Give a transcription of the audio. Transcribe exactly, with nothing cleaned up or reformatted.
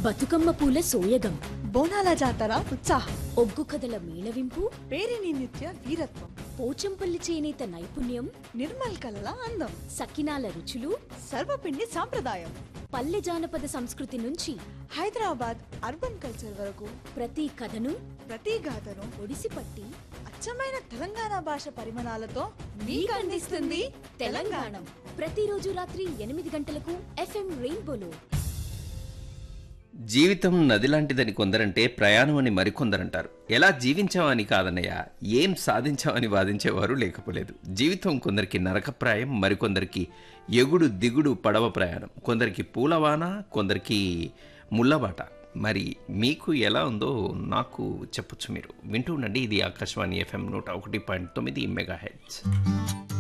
బతుకమ్మ పూల సోయగం బోనాల జాతర ఉత్సాహం ఒగ్గు కథల మేళవింపు పేరిని నిత్య వీరత్వం పోచంపల్లి చేనేత నైపుణ్యం నిర్మల్ కలల అందం సకినాల రుచులు సర్వపిండి సాంప్రదాయం పల్లె జానపద సంస్కృతి నుంచి హైదరాబాద్ అర్బన్ కల్చర్ వరకు ప్రతి కథను ప్రతి గాథను ఒడిసిపట్టి అచ్చమైన తెలంగాణ భాష పరిమాణాలతో మీకు అందిస్తుంది తెలంగాణ. ప్రతిరోజు రాత్రి ఎనిమిది గంటలకు ఎఫ్ఎం రెయిన్బోలో. జీవితం నది లాంటిదని కొందరంటే ప్రయాణం అని మరికొందరంటారు. ఎలా జీవించామని కాదన్నయ్య, ఏం సాధించామని వాదించేవారు లేకపోలేదు. జీవితం కొందరికి నరకప్రాయం, మరికొందరికి ఎగుడు దిగుడు పడవ ప్రయాణం, కొందరికి పూలవాన, కొందరికి ముళ్ళబాట. మరి మీకు ఎలా ఉందో నాకు చెప్పొచ్చు. మీరు వింటూ ఉండండి. ఇది ఆకాశవాణి ఎఫ్ఎం నూట ఒకటి పాయింట్ తొమ్మిది మెగా హెడ్స్.